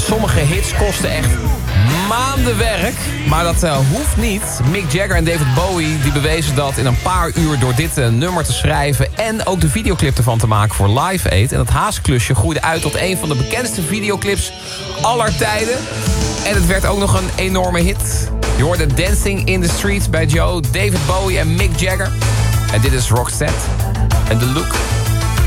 sommige hits kosten echt maanden werk. Maar dat hoeft niet. Mick Jagger en David Bowie die bewezen dat in een paar uur door dit nummer te schrijven en ook de videoclip ervan te maken voor Live Aid. En dat haasklusje groeide uit tot een van de bekendste videoclips aller tijden. En het werd ook nog een enorme hit. Je hoorde Dancing in the Streets bij Joe, David Bowie en Mick Jagger. En dit is Roxette en The Look.